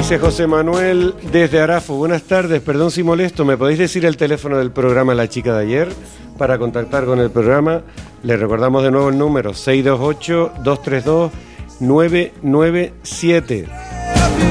Dice José Manuel desde Arafo, buenas tardes, perdón si molesto, ¿me podéis decir el teléfono del programa La Chica de Ayer para contactar con el programa? Le recordamos de nuevo el número, 628-232-997.